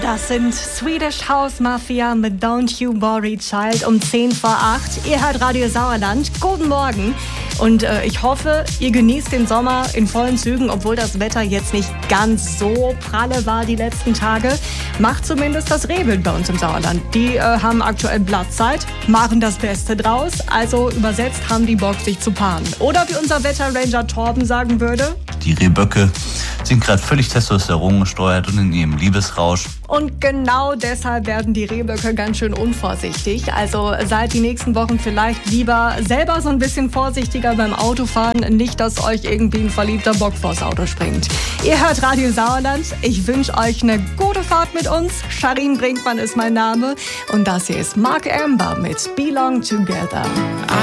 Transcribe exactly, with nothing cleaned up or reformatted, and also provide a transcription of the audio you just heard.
Das sind Swedish House Mafia mit Don't You Worry Child um zehn vor acht. Ihr hört Radio Sauerland. Guten Morgen. Und äh, ich hoffe, ihr genießt den Sommer in vollen Zügen, obwohl das Wetter jetzt nicht ganz so pralle war die letzten Tage. Macht zumindest das Rehwild bei uns im Sauerland. Die äh, haben aktuell Blattzeit, machen das Beste draus. Also übersetzt haben die Bock, sich zu paaren. Oder wie unser Wetterranger Torben sagen würde: Die Rehböcke sind gerade völlig Testosteron gesteuert und in ihrem Liebesrausch. Und genau deshalb werden die Rehböcke ganz schön unvorsichtig. Also seid die nächsten Wochen vielleicht lieber selber so ein bisschen vorsichtiger beim Autofahren. Nicht, dass euch irgendwie ein verliebter Bock vors Auto springt. Ihr hört Radio Sauerland. Ich wünsche euch eine gute Fahrt mit uns. Charin Brinkmann ist mein Name. Und das hier ist Mark Amber mit Belong Together.